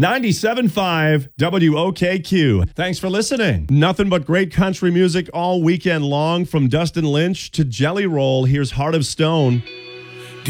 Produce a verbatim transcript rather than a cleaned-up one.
ninety-seven point five W O K Q. Thanks for listening. Nothing but great country music all weekend long, from Dustin Lynch to Jelly Roll. Here's Heart of Stone.